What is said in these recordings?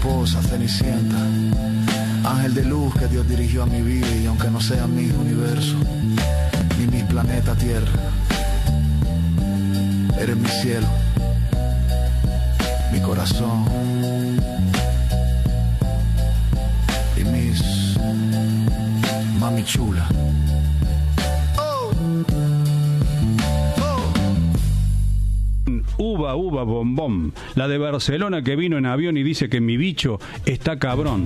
esposa, Cenicienta, ángel de luz que Dios dirigió a mi vida, y aunque no sea mi universo, ni mi planeta Tierra, eres mi cielo, mi corazón y mis mami chula. Uva, uva, bombón. La de Barcelona que vino en avión y dice que mi bicho está cabrón.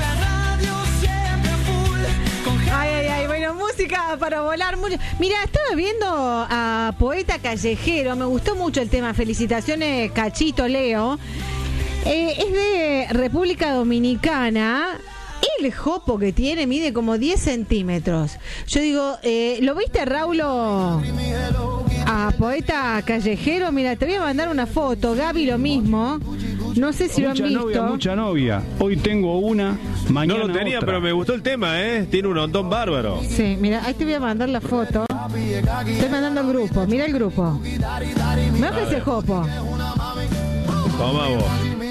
Ay, ay, ay, bueno, música para volar mucho. Mira, estaba viendo a Poeta Callejero, me gustó mucho el tema. Felicitaciones, Cachito Leo. Es de República Dominicana. El jopo que tiene mide como 10 centímetros. Yo digo, ¿lo viste, Raulo? A Poeta Callejero, mira, te voy a mandar una foto. Gaby, lo mismo. No sé si lo han visto. Mucha novia. Hoy tengo una, mañana no lo tenía, otra. pero me gustó el tema, ¿eh? Tiene un ondón bárbaro. Sí, mira, ahí te voy a mandar la foto. Estoy mandando el grupo, mira el grupo. ¿Me haces ese jopo? Toma vos.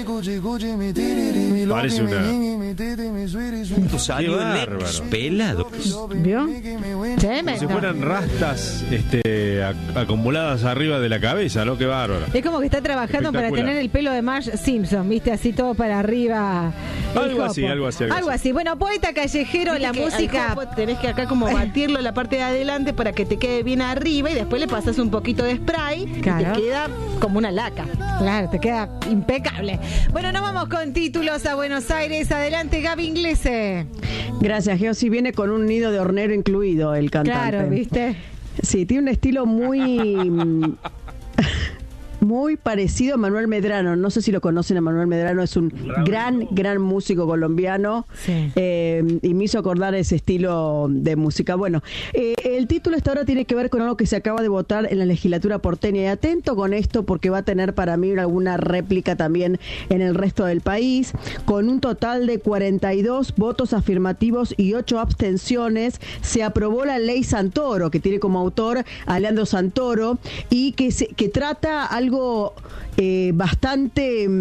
Parece Salió Lex pelado. ¿Vio? como si fueran rastas acumuladas arriba de la cabeza, ¿no? Qué bárbaro. Es como que está trabajando para tener el pelo de Marge Simpson, ¿viste? Así todo para arriba. Algo así. Bueno, Poeta Callejero, la música. Tenés que acá como batirlo la parte de adelante para que te quede bien arriba, y después le pasas un poquito de spray, claro, y te queda como una laca. Claro, te queda impecable. Bueno, nos vamos con títulos a Buenos Aires. Adelante, Gaby Inglese. Gracias, Geo. Sí, viene con un nido de hornero incluido el cantante. Claro, ¿viste? Sí, tiene un estilo muy muy parecido a Manuel Medrano. No sé si lo conocen a Manuel Medrano, es un gran músico colombiano. Sí. Y me hizo acordar ese estilo de música. Bueno, el título esta hora tiene que ver con algo que se acaba de votar en la legislatura porteña. Y atento con esto porque va a tener para mí alguna réplica también en el resto del país. Con un total de 42 votos afirmativos y 8 abstenciones, se aprobó la ley Santoro, que tiene como autor a Leandro Santoro, y que trata algo bastante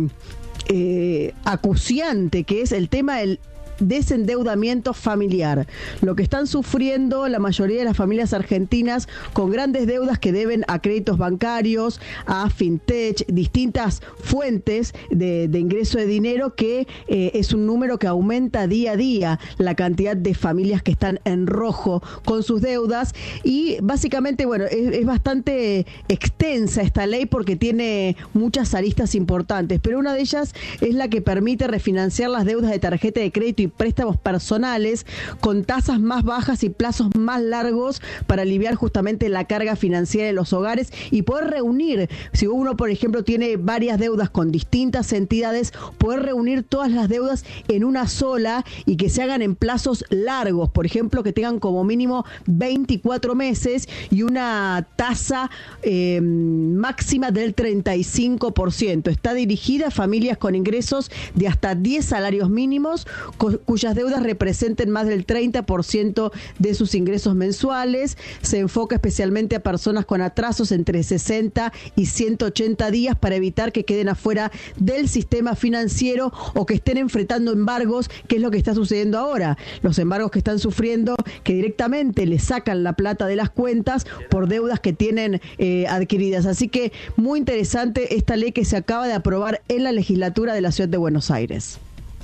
acuciante, que es el tema del desendeudamiento familiar, lo que están sufriendo la mayoría de las familias argentinas con grandes deudas que deben a créditos bancarios, a fintech, distintas fuentes de ingreso de dinero, que es un número que aumenta día a día la cantidad de familias que están en rojo con sus deudas. Y básicamente, bueno, es bastante extensa esta ley porque tiene muchas aristas importantes, pero una de ellas es la que permite refinanciar las deudas de tarjeta de crédito y préstamos personales con tasas más bajas y plazos más largos para aliviar justamente la carga financiera de los hogares y poder reunir, si uno por ejemplo tiene varias deudas con distintas entidades, poder reunir todas las deudas en una sola y que se hagan en plazos largos, por ejemplo que tengan como mínimo 24 meses y una tasa máxima del 35%. Está dirigida a familias con ingresos de hasta 10 salarios mínimos, cuyas deudas representen más del 30% de sus ingresos mensuales. Se enfoca especialmente a personas con atrasos entre 60 y 180 días para evitar que queden afuera del sistema financiero o que estén enfrentando embargos, que es lo que está sucediendo ahora. Los embargos que están sufriendo, que directamente les sacan la plata de las cuentas por deudas que tienen adquiridas. Así que muy interesante esta ley que se acaba de aprobar en la legislatura de la Ciudad de Buenos Aires.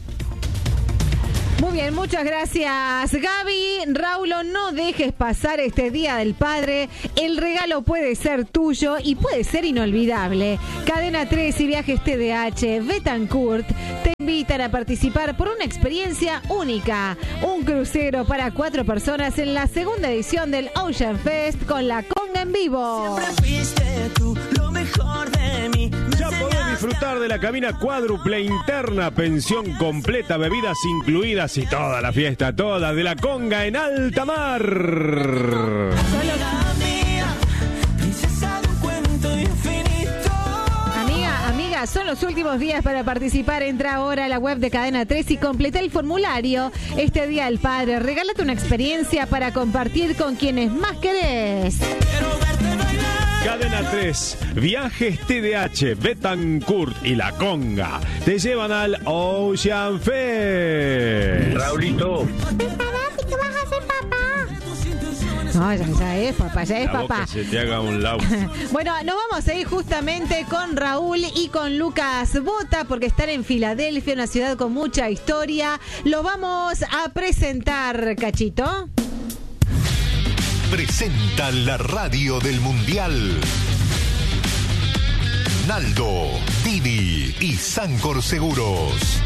Muy bien, muchas gracias, Gaby. Raulo, no dejes pasar este Día del Padre. El regalo puede ser tuyo y puede ser inolvidable. Cadena 3 y Viajes TDH Betancourt te invitan a participar por una experiencia única. Un crucero para 4 personas en la segunda edición del Ocean Fest con la conga en vivo. Siempre fuiste tú lo mejor de mí. Ya podés disfrutar de la cabina cuádruple interna, pensión completa, bebidas incluidas y toda la fiesta, toda de la conga en alta mar. Amiga, son los últimos días para participar. Entra ahora a la web de Cadena 3 y completa el formulario. Este Día del Padre, regálate una experiencia para compartir con quienes más querés. Quiero verte bailar. Cadena 3, Viajes TDH, Betancourt y La Conga te llevan al Ocean Fest. Raulito. Prepárate que vas a ser papá. No, ya es papá, ya es papá. Que se te haga un lado. Bueno, nos vamos a ir justamente con Raúl y con Lucas Bota porque están en Filadelfia, una ciudad con mucha historia. Los vamos a presentar, Cachito. Presenta la radio del Mundial. Naldo, Didi y Sancor Seguros.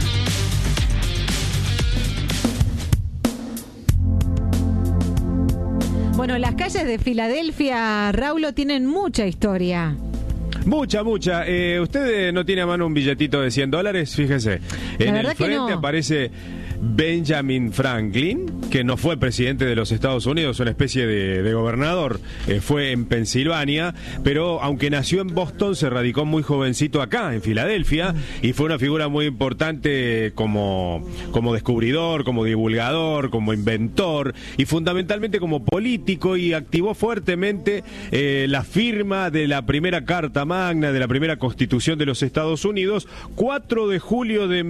Bueno, las calles de Filadelfia, Raúl, tienen mucha historia. Mucha. Usted no tiene a mano un billetito de $100, fíjese. En el frente aparece Benjamin Franklin, que no fue presidente de los Estados Unidos, una especie de gobernador, fue en Pensilvania, pero aunque nació en Boston, se radicó muy jovencito acá, en Filadelfia, y fue una figura muy importante como descubridor, como divulgador, como inventor, y fundamentalmente como político, y activó fuertemente la firma de la primera Carta Magna, de la primera Constitución de los Estados Unidos, 4 de julio de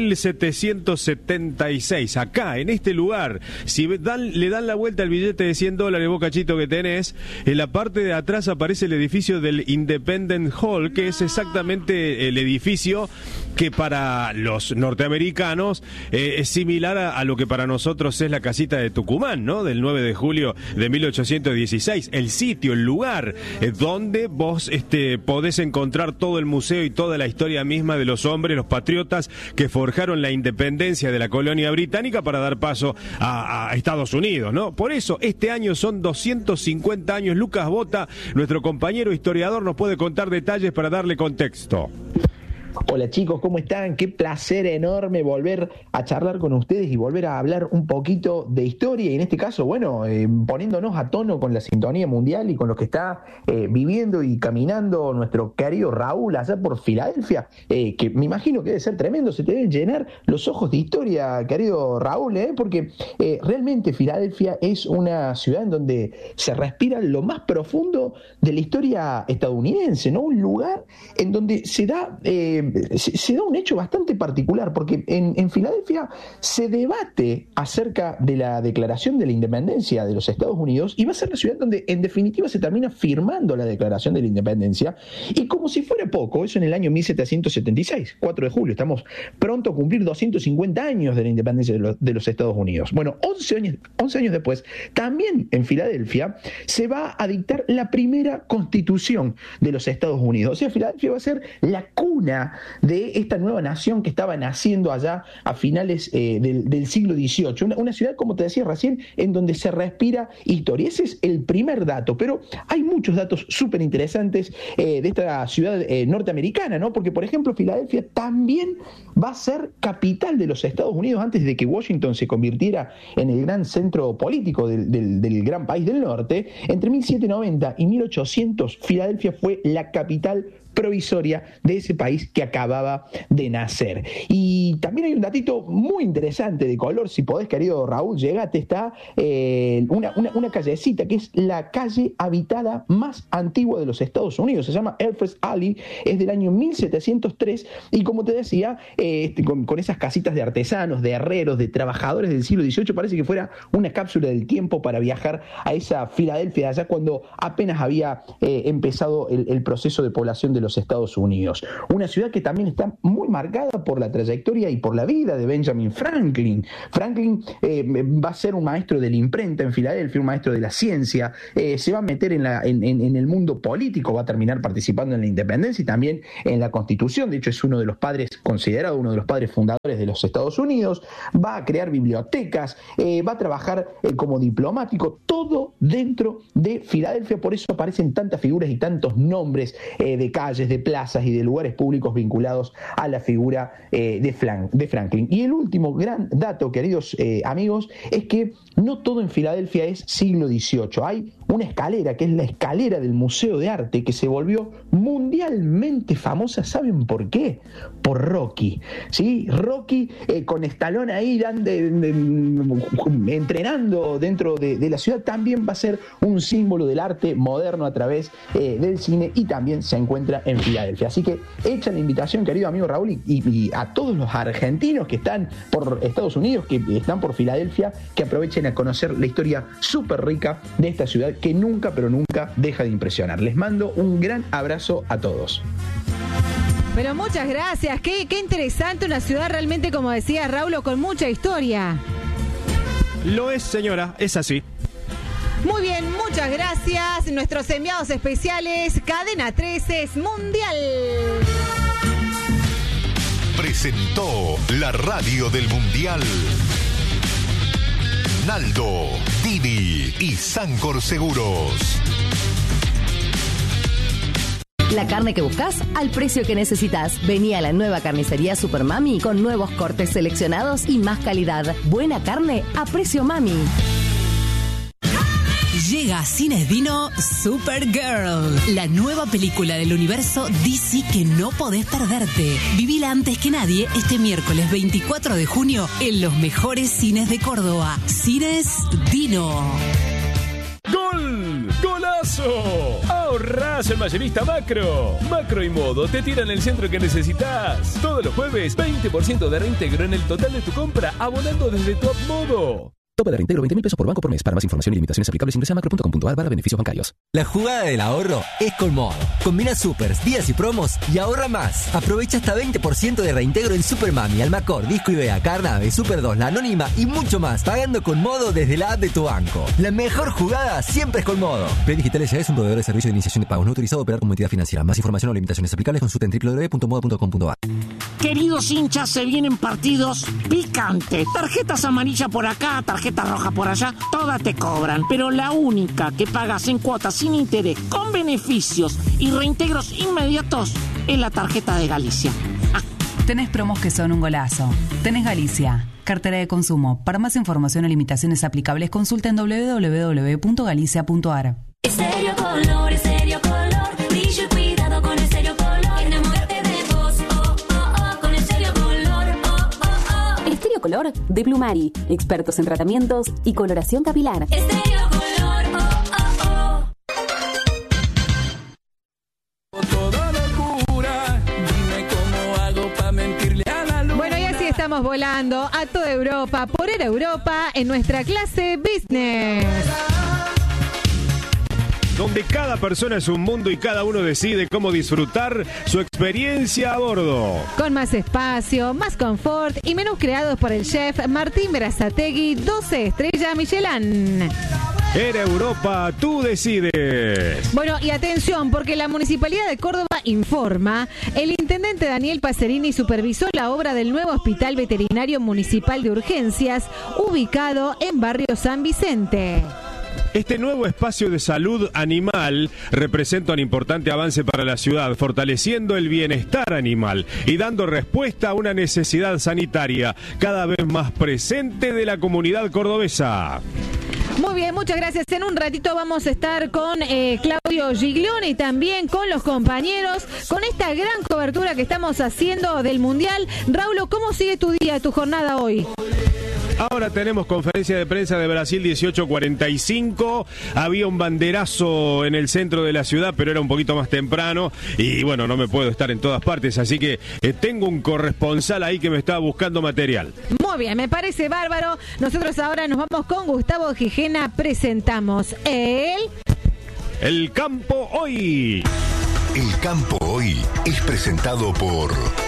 1776, acá, en este lugar. Si le dan la vuelta al billete de $100, vos, Cachito, que tenés, en la parte de atrás aparece el edificio del Independence Hall, que es exactamente el edificio que para los norteamericanos es similar a lo que para nosotros es la casita de Tucumán, ¿no? Del 9 de julio de 1816. El sitio, el lugar donde vos podés encontrar todo el museo y toda la historia misma de los hombres, los patriotas que forjaron la independencia de la colonia británica para dar paso a Estados Unidos, ¿no? Por eso, este año son 250 años. Lucas Bota, nuestro compañero historiador, nos puede contar detalles para darle contexto. Hola chicos, ¿cómo están? Qué placer enorme volver a charlar con ustedes y volver a hablar un poquito de historia y en este caso, bueno, poniéndonos a tono con la sintonía mundial y con lo que está viviendo y caminando nuestro querido Raúl allá por Filadelfia, que me imagino que debe ser tremendo, se te deben llenar los ojos de historia, querido Raúl, porque realmente Filadelfia es una ciudad en donde se respira lo más profundo de la historia estadounidense, ¿no? Un lugar en donde se da un hecho bastante particular, porque en Filadelfia se debate acerca de la declaración de la independencia de los Estados Unidos y va a ser la ciudad donde en definitiva se termina firmando la declaración de la independencia, y como si fuera poco, eso en el año 1776, 4 de julio, estamos pronto a cumplir 250 años de la independencia de los Estados Unidos. Bueno, 11 años después, también en Filadelfia se va a dictar la primera constitución de los Estados Unidos. O sea, Filadelfia va a ser la cuna de esta nueva nación que estaba naciendo allá a finales del siglo XVIII. Una ciudad, como te decía recién, en donde se respira historia. Ese es el primer dato, pero hay muchos datos súper interesantes de esta ciudad norteamericana, ¿no? Porque, por ejemplo, Filadelfia también va a ser capital de los Estados Unidos antes de que Washington se convirtiera en el gran centro político del gran país del norte. Entre 1790 y 1800, Filadelfia fue la capital provisoria de ese país que acababa de nacer. Y también hay un datito muy interesante de color, si podés, querido Raúl, llegate, está una callecita que es la calle habitada más antigua de los Estados Unidos, se llama Elfrest Alley, es del año 1703, y como te decía, con esas casitas de artesanos, de herreros, de trabajadores del siglo XVIII, parece que fuera una cápsula del tiempo para viajar a esa Filadelfia allá cuando apenas había empezado el proceso de población de los Estados Unidos. Una ciudad que también está muy marcada por la trayectoria y por la vida de Benjamin Franklin. Franklin va a ser un maestro de la imprenta en Filadelfia, un maestro de la ciencia, se va a meter en el mundo político, va a terminar participando en la independencia y también en la Constitución. De hecho, es uno de los padres, considerado uno de los padres fundadores de los Estados Unidos. Va a crear bibliotecas, va a trabajar como diplomático, todo dentro de Filadelfia. Por eso aparecen tantas figuras y tantos nombres de calles, de plazas y de lugares públicos vinculados a la figura de Franklin. Y el último gran dato, queridos amigos, es que no todo en Filadelfia es siglo XVIII. Hay una escalera que es la escalera del Museo de Arte, que se volvió mundialmente famosa. ¿Saben por qué? Por Rocky, ¿sí? Rocky con Stallone ahí entrenando dentro de la ciudad, también va a ser un símbolo del arte moderno a través del cine, y también se encuentra en Filadelfia. Así que hecha la invitación, querido amigo Raúl, y a todos los argentinos que están por Estados Unidos, que están por Filadelfia, que aprovechen a conocer la historia súper rica de esta ciudad que nunca, pero nunca deja de impresionar. Les mando un gran abrazo a todos. Pero muchas gracias, qué interesante, una ciudad realmente, como decía Raúl, con mucha historia. Lo es, señora, es así. Muy bien, muchas gracias. Nuestros enviados especiales, Cadena 13 Mundial. Presentó la radio del Mundial. Naldo, Didi y Sancor Seguros. La carne que buscas al precio que necesitas. Vení a la nueva carnicería Super Mami con nuevos cortes seleccionados y más calidad. Buena carne a precio Mami. Llega a Cines Dino Supergirl, la nueva película del universo DC que no podés perderte. Vivila antes que nadie este miércoles 24 de junio en los mejores cines de Córdoba. Cines Dino. ¡Gol! ¡Golazo! ¡Ahorrás en Mayorista Macro! Macro y Modo te tiran el centro que necesitas. Todos los jueves, 20% de reintegro en el total de tu compra, abonando desde Top Modo. Tope de reintegro 20.000 pesos por banco por mes. Para más información y limitaciones aplicables ingresa a macro.com.ar/beneficios bancarios. La jugada del ahorro es Colmodo. Combina supers, días y promos y ahorra más. Aprovecha hasta 20% de reintegro en Super Mami, Almacor, Disco Ibea, Carnave, Super 2, La Anónima y mucho más, pagando con Modo desde la app de tu banco. La mejor jugada siempre es Colmodo. Predigital S.A. es un proveedor de servicio de iniciación de pagos no autorizado a operar como entidad financiera. Más información o limitaciones aplicables consulta en www.modo.com.ar. Queridos hinchas, se vienen partidos picantes. Tarjetas amarillas por acá, tarjeta roja por allá, todas te cobran. Pero la única que pagas en cuotas sin interés, con beneficios y reintegros inmediatos, es la tarjeta de Galicia. Tenés promos que son un golazo. Tenés Galicia. Cartera de consumo. Para más información o limitaciones aplicables, consulta en www.galicia.ar. Estéreo Color, Estéreo Color, brillo y cuidado con Estéreo Color. Enamórate de vos, oh, oh, oh, con Estéreo Color, oh, oh, oh. Estéreo Color de Plumari. Expertos en tratamientos y coloración capilar. Estéreo Color, oh, oh, oh. Toda locura, dime cómo hago para mentirle a la luna. Bueno, y así estamos volando a toda Europa, por Era Europa, en nuestra clase Business. Donde cada persona es un mundo y cada uno decide cómo disfrutar su experiencia a bordo. Con más espacio, más confort y menús creados por el chef Martín Berazategui, 12 estrellas Michelin. Era Europa, tú decides. Bueno, y atención, porque la Municipalidad de Córdoba informa, el intendente Daniel Pacerini supervisó la obra del nuevo Hospital Veterinario Municipal de Urgencias, ubicado en Barrio San Vicente. Este nuevo espacio de salud animal representa un importante avance para la ciudad, fortaleciendo el bienestar animal y dando respuesta a una necesidad sanitaria cada vez más presente de la comunidad cordobesa. Muy bien, muchas gracias. En un ratito vamos a estar con Claudio Giglione y también con los compañeros, con esta gran cobertura que estamos haciendo del Mundial. Raulo, ¿cómo sigue tu día, tu jornada hoy? Ahora tenemos conferencia de prensa de Brasil 18:45. Había un banderazo en el centro de la ciudad, pero era un poquito más temprano. Y bueno, no me puedo estar en todas partes, así que tengo un corresponsal ahí que me está buscando material. Muy bien, me parece bárbaro. Nosotros ahora nos vamos con Gustavo Gijena. Presentamos El Campo Hoy. El Campo Hoy es presentado por...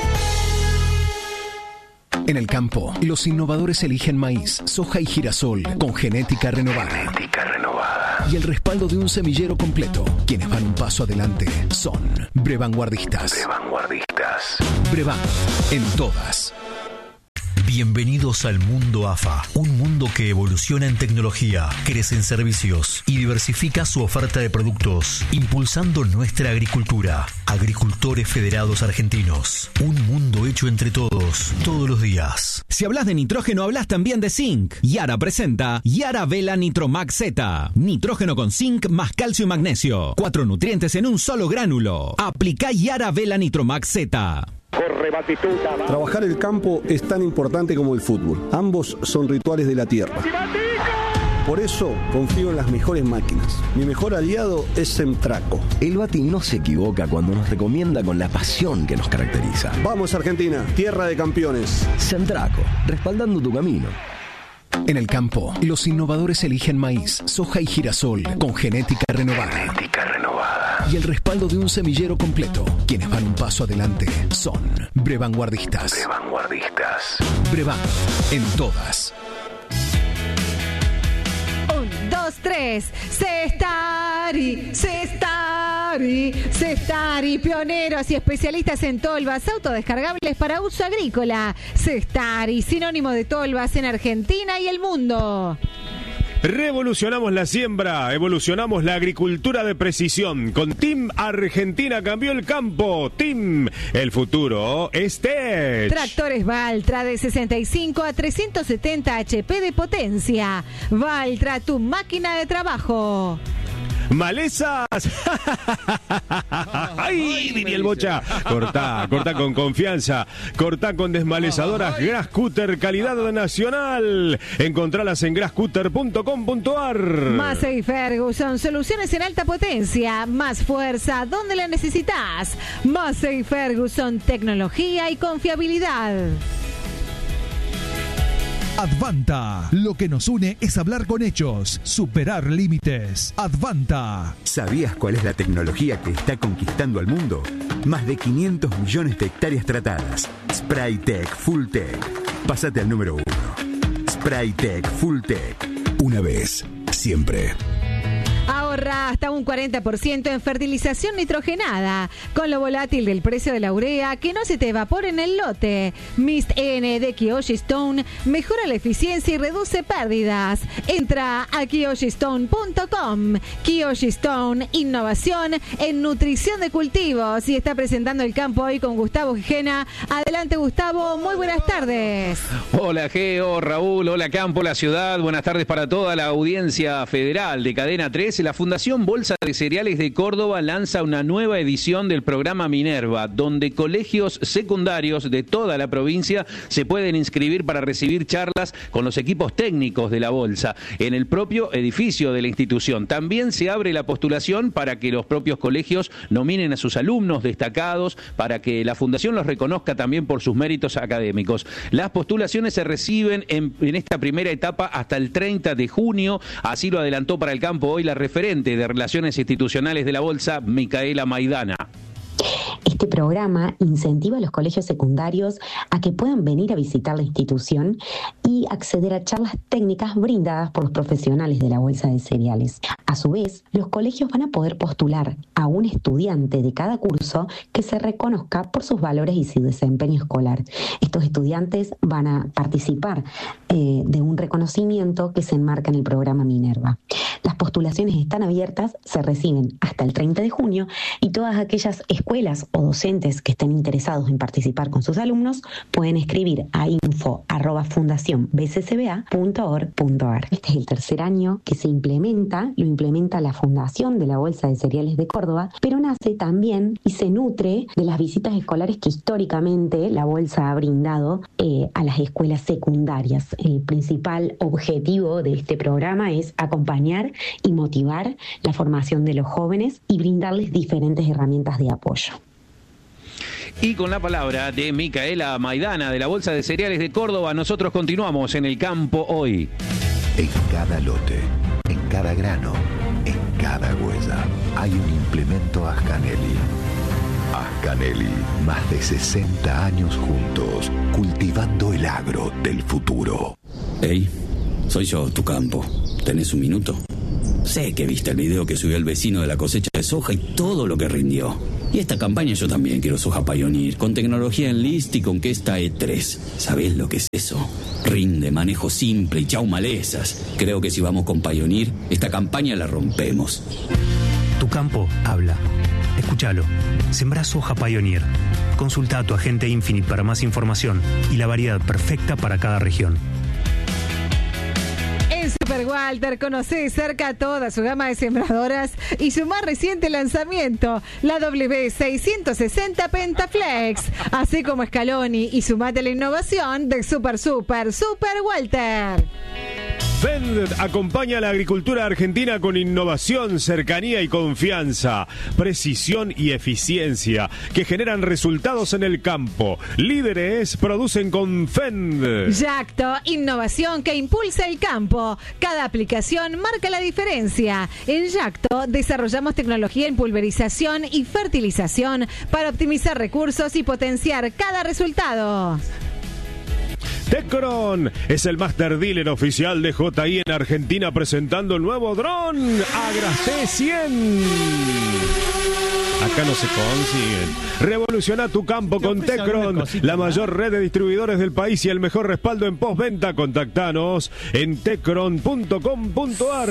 En el campo, los innovadores eligen maíz, soja y girasol con genética renovada. Y el respaldo de un semillero completo. Quienes van un paso adelante son Brevanguardistas. Brevan, en todas. Bienvenidos al mundo AFA, un mundo que evoluciona en tecnología, crece en servicios y diversifica su oferta de productos, impulsando nuestra agricultura. Agricultores Federados Argentinos, un mundo hecho entre todos, todos los días. Si hablas de nitrógeno, hablas también de zinc. Yara presenta Yara Vela Nitromax Z. Nitrógeno con zinc más calcio y magnesio. 4 nutrientes en un solo gránulo. Aplica Yara Vela Nitromax Z. Corre Batistuta. Trabajar el campo es tan importante como el fútbol. Ambos son rituales de la tierra. Por eso confío en las mejores máquinas. Mi mejor aliado es Semtraco. El Bati no se equivoca cuando nos recomienda con la pasión que nos caracteriza. Vamos Argentina, tierra de campeones. Semtraco, respaldando tu camino. En el campo, los innovadores eligen maíz, soja y girasol con genética renovada. Y el respaldo de un semillero completo. Quienes van un paso adelante son Brevanguardistas. Brevan, en todas. 1, 2, 3. Cestari, pioneros y especialistas en tolvas autodescargables para uso agrícola. Cestari, sinónimo de tolvas en Argentina y el mundo. Revolucionamos la siembra, evolucionamos la agricultura de precisión. Con Team Argentina cambió el campo. Team, el futuro es Tech. Tractores Valtra de 65 a 370 HP de potencia. Valtra, tu máquina de trabajo. Malezas. ¡Ay! Diría el Bocha. Cortá con confianza. Cortá con desmalezadoras Grascutter, calidad nacional. Encontralas en grascutter.com.ar. Massey Ferguson, soluciones en alta potencia. Más fuerza, donde la necesitas. Massey Ferguson, tecnología y confiabilidad. Advanta. Lo que nos une es hablar con hechos, superar límites. Advanta. ¿Sabías cuál es la tecnología que está conquistando al mundo? Más de 500 millones de hectáreas tratadas. Spraytec Fulltech. Pásate al número 1. Spraytec Fulltech. Una vez, siempre. Ahorra hasta un 40% en fertilización nitrogenada. Con lo volátil del precio de la urea, que no se te evapore en el lote. Mist N de Kiyoshi Stone mejora la eficiencia y reduce pérdidas. Entra a kiyoshistone.com. Kiyoshi Stone, innovación en nutrición de cultivos. Y está presentando el campo hoy con Gustavo Gijena. Adelante, Gustavo, muy buenas tardes. Hola, Geo, Raúl, hola, campo, la ciudad. Buenas tardes para toda la audiencia federal de Cadena 3. La Fundación Bolsa de Cereales de Córdoba lanza una nueva edición del programa Minerva, donde colegios secundarios de toda la provincia se pueden inscribir para recibir charlas con los equipos técnicos de la Bolsa en el propio edificio de la institución. También se abre la postulación para que los propios colegios nominen a sus alumnos destacados, para que la Fundación los reconozca también por sus méritos académicos. Las postulaciones se reciben en esta primera etapa hasta el 30 de junio, así lo adelantó para el campo hoy la referente de Relaciones Institucionales de la Bolsa, Micaela Maidana. Este programa incentiva a los colegios secundarios a que puedan venir a visitar la institución y acceder a charlas técnicas brindadas por los profesionales de la Bolsa de Cereales. A su vez, los colegios van a poder postular a un estudiante de cada curso que se reconozca por sus valores y su desempeño escolar. Estos estudiantes van a participar de un reconocimiento que se enmarca en el programa Minerva. Las postulaciones están abiertas, se reciben hasta el 30 de junio y todas aquellas escuelas o docentes que estén interesados en participar con sus alumnos pueden escribir a info@fundacionbccba.org.ar. Este es el tercer año que lo implementa la Fundación de la Bolsa de Cereales de Córdoba, pero nace también y se nutre de las visitas escolares que históricamente la Bolsa ha brindado a las escuelas secundarias. El principal objetivo de este programa es acompañar y motivar la formación de los jóvenes y brindarles diferentes herramientas de apoyo. Y con la palabra de Micaela Maidana de la Bolsa de Cereales de Córdoba, nosotros continuamos en el campo hoy. En cada lote, en cada grano, en cada huella, hay un implemento Ascanelli. Ascanelli, más de 60 años juntos, cultivando el agro del futuro. Hey, soy yo, tu campo. ¿Tenés un minuto? Sé que viste el video que subió el vecino de la cosecha de soja y todo lo que rindió. Y esta campaña yo también quiero soja Pioneer, con tecnología Enlist y con Questa E3. ¿Sabés lo que es eso? Rinde, manejo simple y chau malezas. Creo que si vamos con Pioneer, esta campaña la rompemos. Tu campo habla. Escúchalo. Sembrá soja Pioneer. Consulta a tu agente Infinite para más información y la variedad perfecta para cada región. En Super Walter conocé de cerca toda su gama de sembradoras y su más reciente lanzamiento, la W660 Pentaflex, así como Scaloni, y sumate a la innovación de Super Walter. Fendt acompaña a la agricultura argentina con innovación, cercanía y confianza, precisión y eficiencia que generan resultados en el campo. Líderes producen con Fendt. Yacto, innovación que impulsa el campo. Cada aplicación marca la diferencia. En Yacto desarrollamos tecnología en pulverización y fertilización para optimizar recursos y potenciar cada resultado. Tecron es el Master Dealer oficial de JI en Argentina, presentando el nuevo dron Agra T100. Acá no se consiguen. Revoluciona tu campo con Tecron, la mayor red de distribuidores del país y el mejor respaldo en postventa. Contactanos en tecron.com.ar.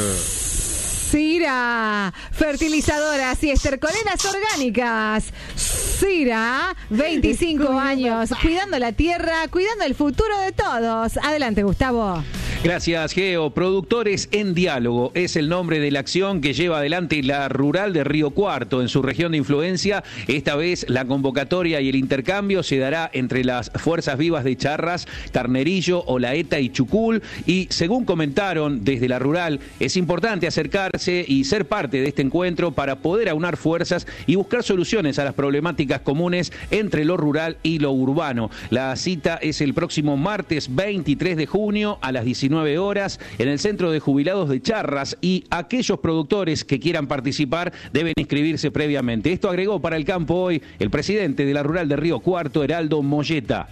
Cira, fertilizadoras y estercoleras orgánicas. Cira, 25 años, cuidando la tierra, cuidando el futuro de todos. Adelante, Gustavo. Gracias, Geo. Productores en Diálogo es el nombre de la acción que lleva adelante la Rural de Río Cuarto en su región de influencia. Esta vez la convocatoria y el intercambio se dará entre las fuerzas vivas de Charras, Carnerillo, Olaeta y Chucul. Y según comentaron desde la Rural, es importante acercarse y ser parte de este encuentro para poder aunar fuerzas y buscar soluciones a las problemáticas comunes entre lo rural y lo urbano. La cita es el próximo martes 23 de junio a las 19 horas en el Centro de Jubilados de Charras, y aquellos productores que quieran participar deben inscribirse previamente. Esto agregó para el campo hoy el presidente de la Rural de Río Cuarto, Heraldo Molleta.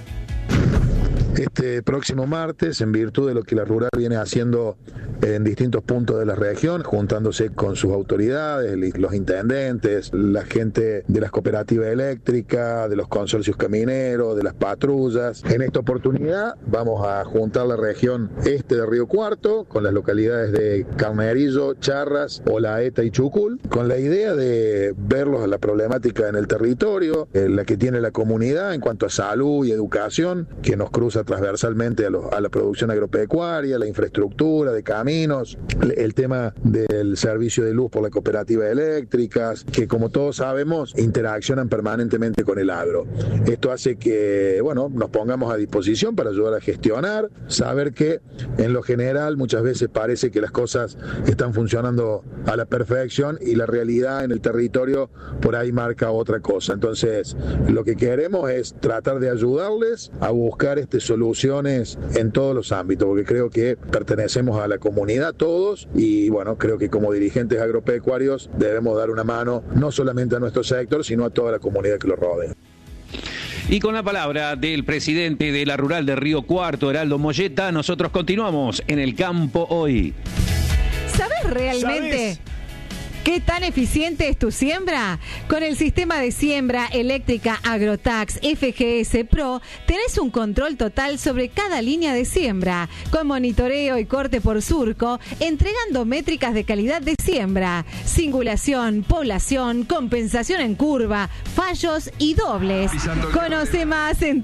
Este próximo martes, en virtud de lo que la Rural viene haciendo en distintos puntos de la región, juntándose con sus autoridades, los intendentes, la gente de las cooperativas eléctricas, de los consorcios camineros, de las patrullas. En esta oportunidad vamos a juntar la región este de Río Cuarto con las localidades de Carnerillo, Charras, Olaeta y Chucul, con la idea de verlos a la problemática en el territorio, la que tiene la comunidad en cuanto a salud y educación, que nos cruza transversalmente a la producción agropecuaria, la infraestructura de caminos, el tema del servicio de luz por las cooperativas eléctricas, que como todos sabemos interaccionan permanentemente con el agro. Esto hace que, bueno, nos pongamos a disposición para ayudar a gestionar, saber que en lo general muchas veces parece que las cosas están funcionando a la perfección y la realidad en el territorio por ahí marca otra cosa. Entonces, lo que queremos es tratar de ayudarles a buscar soluciones en todos los ámbitos, porque creo que pertenecemos a la comunidad todos y bueno, creo que como dirigentes agropecuarios debemos dar una mano no solamente a nuestro sector, sino a toda la comunidad que lo rodea. Y con la palabra del presidente de la Rural de Río Cuarto, Heraldo Molleta, nosotros continuamos en el campo hoy. ¿Sabes realmente qué tan eficiente es tu siembra? Con el sistema de siembra eléctrica Agrotax FGS Pro tenés un control total sobre cada línea de siembra, con monitoreo y corte por surco, entregando métricas de calidad de siembra, singulación, población, compensación en curva, fallos y dobles. Conoce más en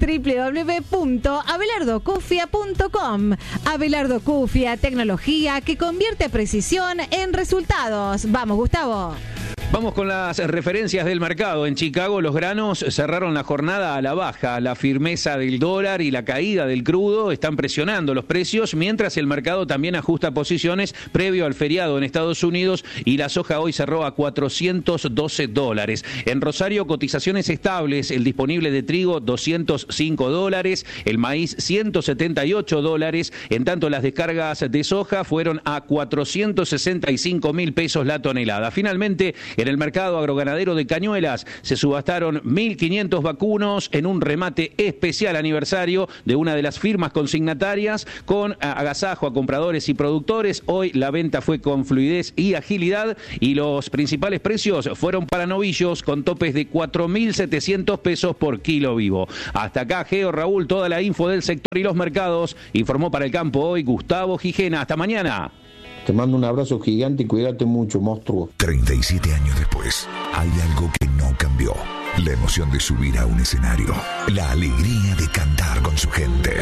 www.abelardocufia.com. Abelardo Cufia, tecnología que convierte precisión en resultados. Vamos, Gustavo. Vamos con las referencias del mercado. En Chicago los granos cerraron la jornada a la baja. La firmeza del dólar y la caída del crudo están presionando los precios, mientras el mercado también ajusta posiciones previo al feriado en Estados Unidos, y la soja hoy cerró a $412. En Rosario, cotizaciones estables. El disponible de trigo, $205. El maíz, $178. En tanto, las descargas de soja fueron a 465.000 pesos la tonelada. Finalmente, En el mercado agroganadero de Cañuelas se subastaron 1.500 vacunos en un remate especial aniversario de una de las firmas consignatarias con agasajo a compradores y productores. Hoy la venta fue con fluidez y agilidad y los principales precios fueron para novillos con topes de 4.700 pesos por kilo vivo. Hasta acá, Geo, Raúl, toda la info del sector y los mercados. Informó para el campo hoy Gustavo Gijena. Hasta mañana. Te mando un abrazo gigante y cuídate mucho, monstruo. 37 años después, hay algo que no cambió. La emoción de subir a un escenario, la alegría de cantar con su gente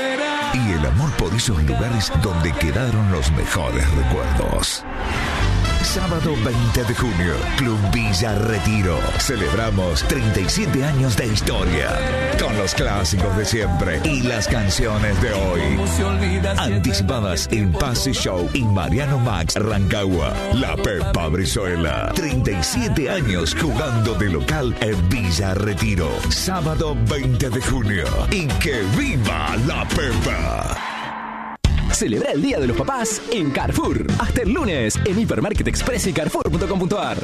y el amor por esos lugares donde quedaron los mejores recuerdos. Sábado 20 de junio, Club Villa Retiro. Celebramos 37 años de historia con los clásicos de siempre y las canciones de hoy. Anticipadas en Pase Show y Mariano Max Rancagua. La Pepa Brizuela. 37 años jugando de local en Villa Retiro. Sábado 20 de junio. Y que viva la Pepa. Celebra el Día de los Papás en Carrefour. Hasta el lunes en Hipermarket Express y Carrefour.com.ar.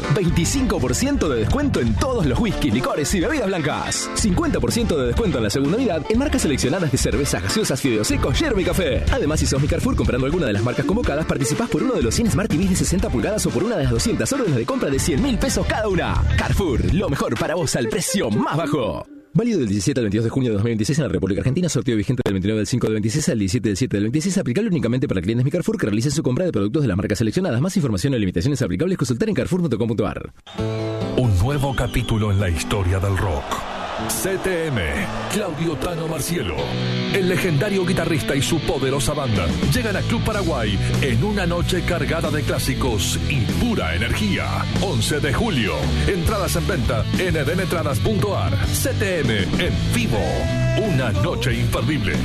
25% de descuento en todos los whiskies, licores y bebidas blancas. 50% de descuento en la segunda unidad en marcas seleccionadas de cervezas, gaseosas, fideos secos, yerba y café. Además, si sos mi Carrefour comprando alguna de las marcas convocadas, participás por uno de los 100 Smart TVs de 60 pulgadas o por una de las 200 órdenes de compra de 100.000 pesos cada una. Carrefour, lo mejor para vos al precio más bajo. Válido del 17 al 22 de junio de 2026 en la República Argentina. Sorteo vigente del 29 del 5 del 26 al 17 del 7 del 26. Aplicable únicamente para clientes Mi Carrefour que realicen su compra de productos de las marcas seleccionadas. Más información y limitaciones aplicables consultar en Carrefour.com.ar. Un nuevo capítulo en la historia del rock. CTM, Claudio Tano Marcielo, el legendario guitarrista y su poderosa banda llegan a Club Paraguay en una noche cargada de clásicos y pura energía. 11 de julio, entradas en venta en edenetradas.ar. CTM en vivo, una noche imperdible.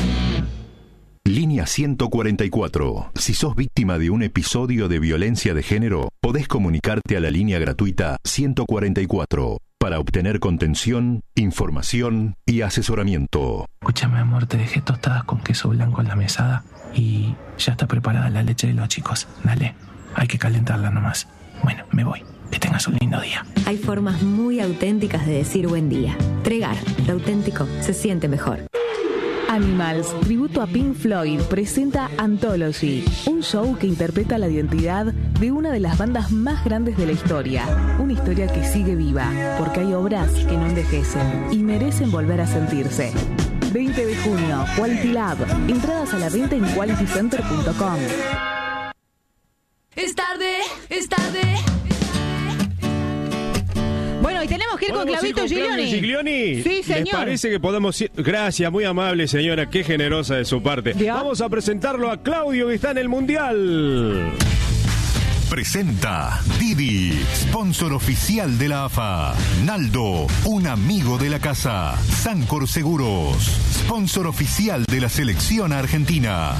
Línea 144. Si sos víctima de un episodio de violencia de género, podés comunicarte a la línea gratuita 144 para obtener contención, información y asesoramiento. Escúchame, amor, te dejé tostadas con queso blanco en la mesada y ya está preparada la leche de los chicos. Dale, hay que calentarla nomás. Bueno, me voy. Que tengas un lindo día. Hay formas muy auténticas de decir buen día. Tregar, lo auténtico se siente mejor. Animals, tributo a Pink Floyd, presenta Anthology, un show que interpreta la identidad de una de las bandas más grandes de la historia. Una historia que sigue viva, porque hay obras que no envejecen y merecen volver a sentirse. 20 de junio, Quality Lab. Entradas a la venta en qualitycenter.com. Es tarde, es tarde. Bueno, y tenemos que ir con Clavito Giglioni. Sí, señor. ¿Les parece que podemos ir? Gracias, muy amable, señora. Qué generosa de su parte. ¿Ya? Vamos a presentarlo a Claudio, que está en el Mundial. Presenta Didi, sponsor oficial de la AFA. Naldo, un amigo de la casa. Sancor Seguros, sponsor oficial de la selección argentina.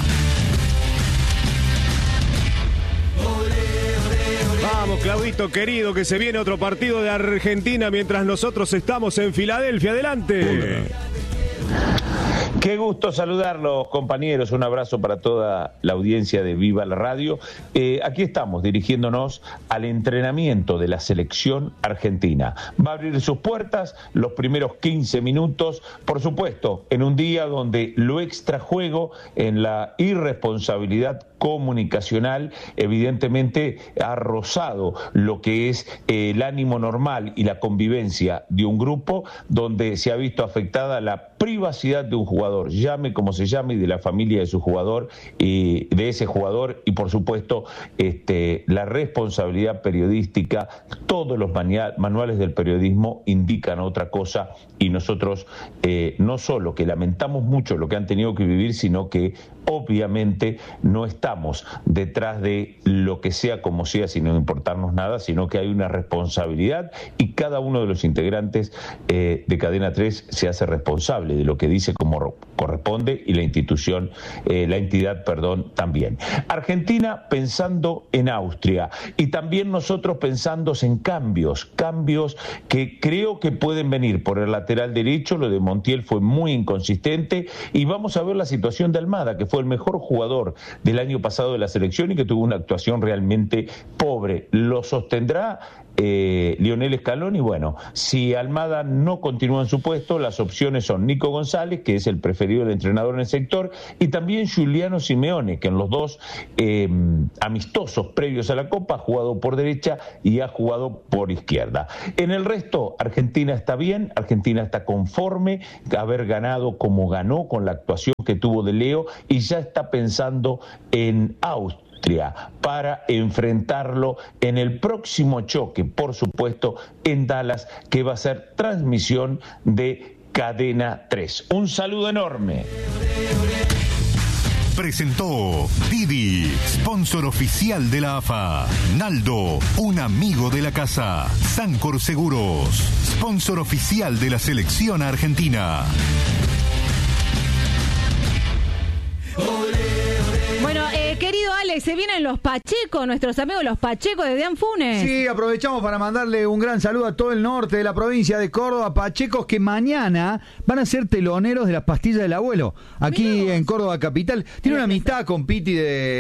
Vamos, Claudito querido, que se viene otro partido de Argentina mientras nosotros estamos en Filadelfia. Adelante. Qué gusto saludarlos, compañeros. Un abrazo para toda la audiencia de Viva la Radio. Aquí estamos dirigiéndonos al entrenamiento de la selección argentina. Va a abrir sus puertas los primeros 15 minutos, por supuesto, en un día donde lo extrajuego en la irresponsabilidad comunicacional evidentemente ha rozado lo que es el ánimo normal y la convivencia de un grupo donde se ha visto afectada la privacidad de un jugador, llame como se llame, y de la familia de su jugador, de ese jugador, y por supuesto la responsabilidad periodística. Todos los manuales del periodismo indican otra cosa, y nosotros no solo que lamentamos mucho lo que han tenido que vivir, sino que obviamente no estamos detrás de lo que sea como sea sin no importarnos nada, sino que hay una responsabilidad y cada uno de los integrantes de Cadena 3 se hace responsable de lo que dice como corresponde, y la institución, la entidad, también. Argentina pensando en Austria, y también nosotros pensando en cambios que creo que pueden venir por el lateral derecho. Lo de Montiel fue muy inconsistente, y vamos a ver la situación de Almada, que fue el mejor jugador del año pasado de la selección y que tuvo una actuación realmente pobre. ¿Lo sostendrá Lionel Scaloni. Bueno, si Almada no continúa en su puesto, las opciones son Nico González, que es el preferido del entrenador en el sector, y también Giuliano Simeone, que en los dos amistosos previos a la Copa ha jugado por derecha y ha jugado por izquierda. En el resto, Argentina está bien, Argentina está conforme haber ganado como ganó con la actuación que tuvo de Leo, y ya está pensando en Austria para enfrentarlo en el próximo choque, por supuesto, en Dallas, que va a ser transmisión de Cadena 3. Un saludo enorme. Presentó Didi, sponsor oficial de la AFA. Naldo, un amigo de la casa. Sancor Seguros, sponsor oficial de la selección argentina. Bueno, querido Alex, se vienen los Pacheco, nuestros amigos los Pacheco de Dean Funes. Sí, aprovechamos para mandarle un gran saludo a todo el norte de la provincia de Córdoba, Pachecos, que mañana van a ser teloneros de las pastillas del abuelo, aquí en Córdoba capital. Tiene una amistad con Piti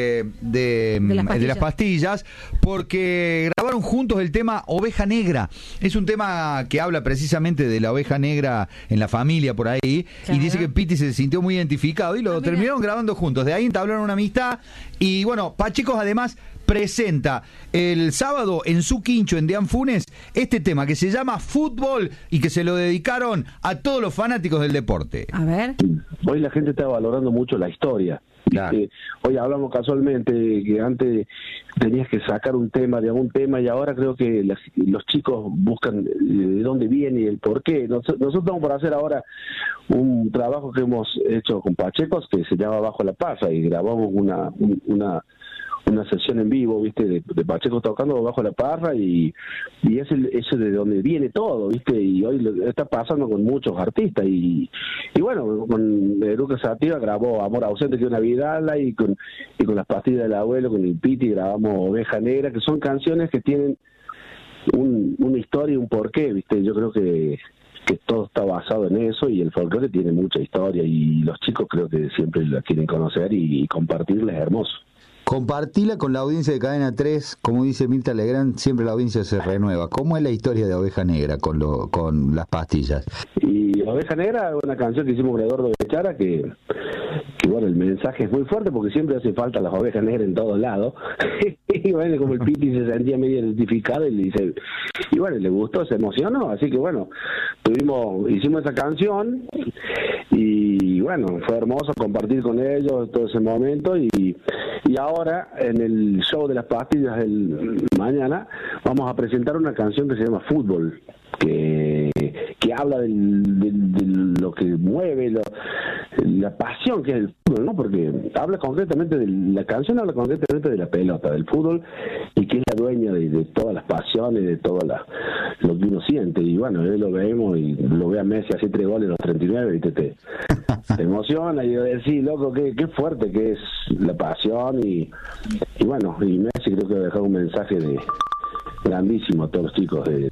de las pastillas, porque grabaron juntos el tema Oveja Negra. Es un tema que habla precisamente de la oveja negra en la familia por ahí, y dice que Piti se sintió muy identificado y lo terminaron grabando juntos. De ahí entablaron una amistad. Y bueno, Pachecos además presenta el sábado en su quincho en Dean Funes este tema que se llama Fútbol y que se lo dedicaron a todos los fanáticos del deporte. A ver. Hoy la gente está valorando mucho la historia. Claro. Hoy hablamos casualmente que antes tenías que sacar un tema de algún tema, y ahora creo que los chicos buscan de dónde viene y el por qué. Nosotros vamos por hacer ahora un trabajo que hemos hecho con Pachecos que se llama Bajo la Parra, y grabamos una sesión en vivo, viste, de Pacheco tocando Bajo la Parra, y es eso de donde viene todo, viste, y hoy está pasando con muchos artistas, y bueno, con Eruca Sativa grabó Amor Ausente, que es una vidala, y con las pastillas del abuelo, con el Piti grabamos Oveja Negra, que son canciones que tienen una historia y un porqué, viste. Yo creo que todo está basado en eso, y el folclore tiene mucha historia, y los chicos creo que siempre la quieren conocer, y compartirla es hermoso. Compartila con la audiencia de Cadena 3, como dice Mirta Legrand, siempre la audiencia se renueva. ¿Cómo es la historia de Oveja Negra con las pastillas? Y Oveja Negra es una canción que hicimos con Eduardo Bechara, que bueno, el mensaje es muy fuerte porque siempre hace falta las ovejas negras en todos lados. Y bueno, como el Piti se sentía medio identificado, y le dice, y bueno, le gustó, se emocionó, así que bueno, hicimos esa canción, y bueno, fue hermoso compartir con ellos todo ese momento, y ahora en el show de las pastillas del mañana vamos a presentar una canción que se llama Fútbol, que habla de lo que mueve, la pasión que es el fútbol, ¿no? Porque la canción habla concretamente de la pelota, del fútbol, y que es la dueña de todas las pasiones, de todo lo que uno siente. Y bueno, hoy lo vemos, y lo ve a Messi hace 3 goles en los 39, y te emociona, y decís, loco, qué fuerte que es la pasión, y bueno, y Messi creo que ha dejado un mensaje grandísimo a todos los chicos de